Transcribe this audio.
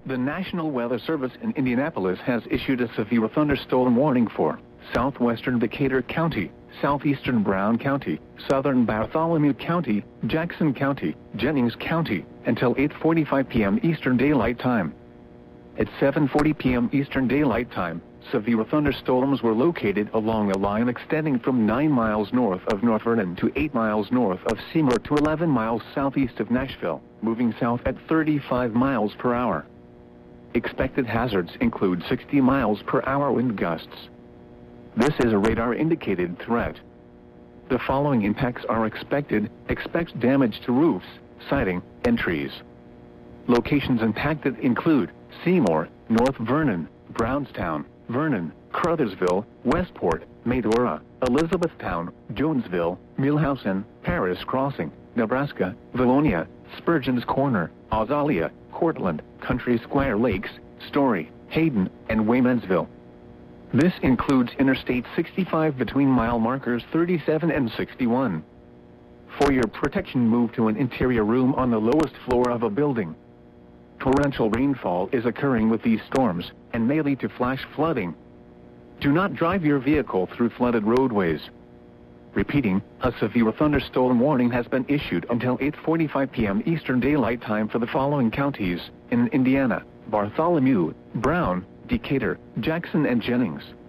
The National Weather Service in Indianapolis has issued a severe thunderstorm warning for southwestern Decatur County, southeastern Brown County, southern Bartholomew County, Jackson County, Jennings County, until 8:45 p.m. Eastern Daylight Time. At 7:40 p.m. Eastern Daylight Time, severe thunderstorms were located along a line extending from 9 miles north of North Vernon to 8 miles north of Seymour to 11 miles southeast of Nashville, moving south at 35 miles per hour. Expected hazards include 60 miles per hour wind gusts. This is a radar-indicated threat. The following impacts are expected. Expect damage to roofs, siding, and trees. Locations impacted include Seymour, North Vernon, Brownstown, Vernon, Crothersville, Westport, Medora, Elizabethtown, Jonesville, Millhausen, Paris Crossing, Nebraska, Vilonia, Spurgeon's Corner, Azalea, Cortland, Country Square Lakes, Story, Hayden, and Waymansville. This includes Interstate 65 between mile markers 37 and 61. For your protection, move to an interior room on the lowest floor of a building. Torrential rainfall is occurring with these storms and may lead to flash flooding. Do not drive your vehicle through flooded roadways. Repeating, a severe thunderstorm warning has been issued until 8:45 p.m. Eastern Daylight Time for the following counties in Indiana: Bartholomew, Brown, Decatur, Jackson, and Jennings.